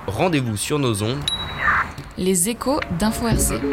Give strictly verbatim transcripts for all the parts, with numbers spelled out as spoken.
Rendez-vous sur nos ondes. Les échos d'Info R C.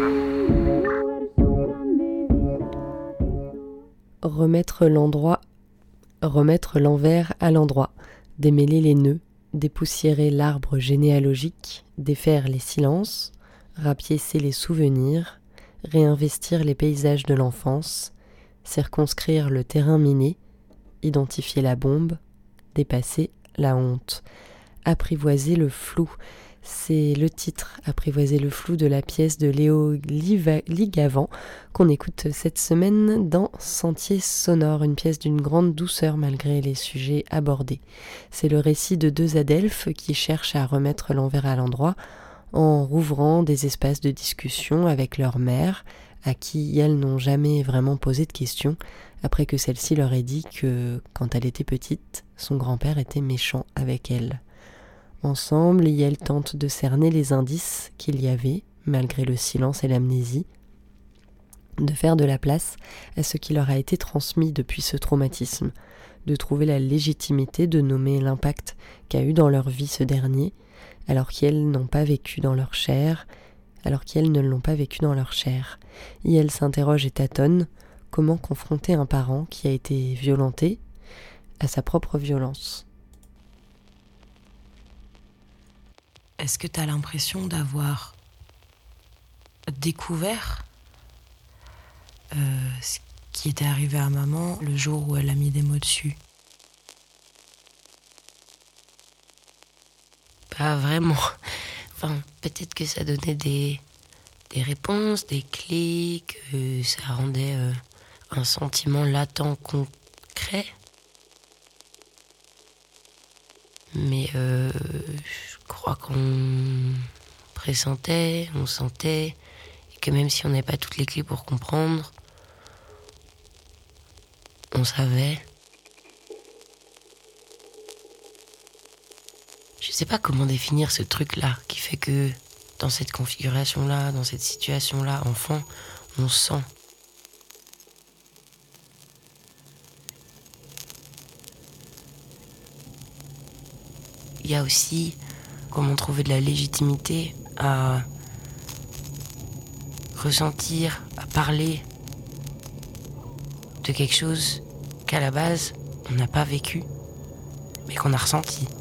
Remettre l'endroit, remettre l'envers à l'endroit, démêler les nœuds, dépoussiérer l'arbre généalogique, défaire les silences, rapiécer les souvenirs, réinvestir les paysages de l'enfance, circonscrire le terrain miné, identifier la bombe, dépasser la honte, apprivoiser le flou. C'est le titre « Apprivoiser le flou » de la pièce de Léo Ligavant qu'on écoute cette semaine dans Sentier sonore, une pièce d'une grande douceur malgré les sujets abordés. C'est le récit de deux adelphes qui cherchent à remettre l'envers à l'endroit en rouvrant des espaces de discussion avec leur mère, à qui elles n'ont jamais vraiment posé de questions, après que celle-ci leur ait dit que, quand elle était petite, son grand-père était méchant avec elle. Ensemble, elles tentent de cerner les indices qu'il y avait, malgré le silence et l'amnésie, de faire de la place à ce qui leur a été transmis depuis ce traumatisme, de trouver la légitimité de nommer l'impact qu'a eu dans leur vie ce dernier, alors qu'elles n'ont pas vécu dans leur chair, alors qu'elles ne l'ont pas vécu dans leur chair. Et elles s'interrogent et tâtonnent comment confronter un parent qui a été violenté à sa propre violence. Est-ce que tu as l'impression d'avoir découvert euh, ce qui était arrivé à maman le jour où elle a mis des mots dessus? Pas vraiment. Enfin, peut-être que ça donnait des, des réponses, des clés, que ça rendait euh, un sentiment latent, concret. Mais euh, je crois qu'on pressentait, on sentait, et que même si on n'avait pas toutes les clés pour comprendre, on savait. Je sais pas comment définir ce truc-là qui fait que dans cette configuration-là, dans cette situation-là, enfant, on sent. Il y a aussi comment trouver de la légitimité à ressentir, à parler de quelque chose qu'à la base, on n'a pas vécu, mais qu'on a ressenti.